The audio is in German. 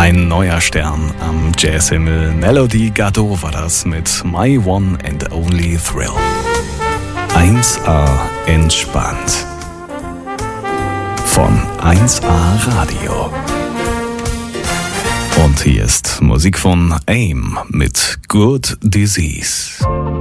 Ein neuer Stern am Jazzhimmel. Melody Gardot war das mit My One and Only Thrill. 1A entspannt. Von 1A Radio. Und hier ist Musik von AIM mit Good Disease.